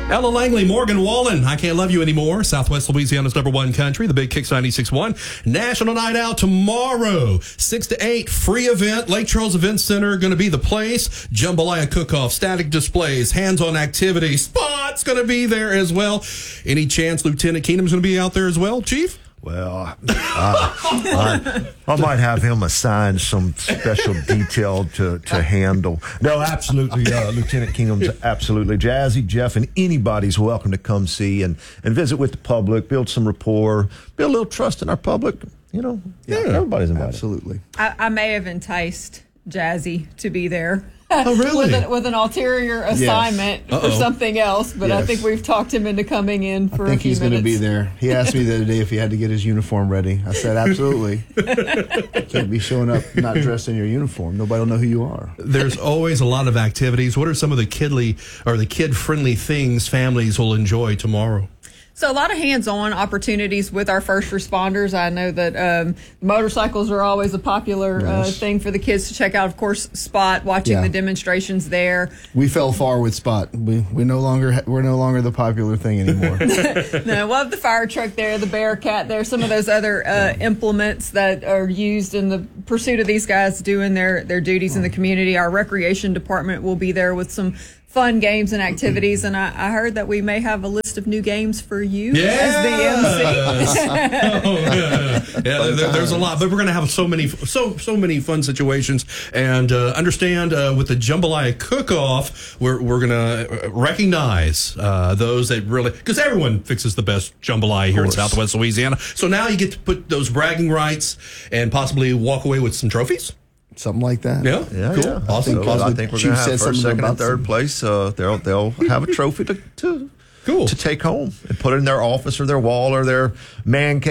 Ella Langley, Morgan Wallen, I Can't Love You Anymore. Southwest Louisiana's #1 country, the Big Kicks 96.1. National Night Out tomorrow, 6 to 8, free event. Lake Charles Event Center going to be the place. Jambalaya cook-off, static displays, hands-on activities. Spot's going to be there as well. Any chance Lieutenant Keenum's going to be out there as well, Chief? Well, I might have him assign some special detail to handle. No, absolutely. Lieutenant Kingdom's absolutely. Jazzy, Jeff, and anybody's welcome to come see and visit with the public, build some rapport, build a little trust in our public. You know, everybody's invited. Absolutely. I may have enticed Jazzy to be there. Oh, really? with an ulterior assignment for something else, but I think we've talked him into coming in for a few minutes. I think he's going to be there. He asked me the other day if he had to get his uniform ready. I said, absolutely. You can't be showing up not dressed in your uniform. Nobody will know who you are. There's always a lot of activities. What are some of the kid-friendly things families will enjoy tomorrow? So a lot of hands-on opportunities with our first responders. I know that motorcycles are always a popular thing for the kids to check out. Of course, Spot, watching the demonstrations there. We fell far with Spot. We're no longer the popular thing anymore. No, we'll have the fire truck there, the Bearcat there, some of those other implements that are used in the pursuit of these guys doing their duties in the community. Our recreation department will be there with some fun games and activities, and I heard that we may have a list of new games for you as the MC. There's a lot, but we're going to have so many fun situations, and understand with the Jambalaya cook-off, we're going to recognize those that really, because everyone fixes the best jambalaya here in Southwest Louisiana. So now you get to put those bragging rights and possibly walk away with some trophies. Something like that. Yeah, Yeah, cool. yeah. Awesome. I think we're going to have first, second, and third place. They'll have a trophy to take home and put it in their office or their wall or their man cave.